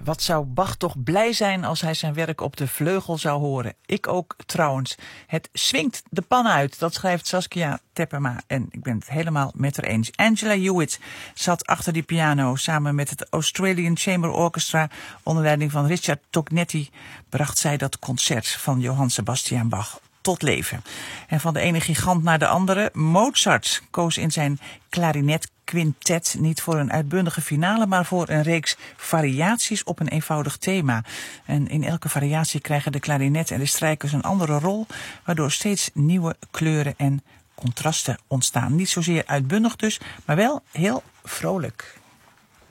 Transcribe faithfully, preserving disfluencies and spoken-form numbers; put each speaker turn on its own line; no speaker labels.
Wat zou Bach toch blij zijn als hij zijn werk op de vleugel zou horen. Ik ook trouwens. Het swingt de pan uit, dat schrijft Saskia Teppema. En ik ben het helemaal met haar eens. Angela Hewitt zat achter die piano. Samen met het Australian Chamber Orchestra onder leiding van Richard Tognetti bracht zij dat concert van Johann Sebastian Bach tot leven. En van de ene gigant naar de andere. Mozart koos in zijn klarinetquintet niet voor een uitbundige finale, maar voor een reeks variaties op een eenvoudig thema. En in elke variatie krijgen de klarinet en de strijkers een andere rol, waardoor steeds nieuwe kleuren en contrasten ontstaan. Niet zozeer uitbundig dus, maar wel heel vrolijk.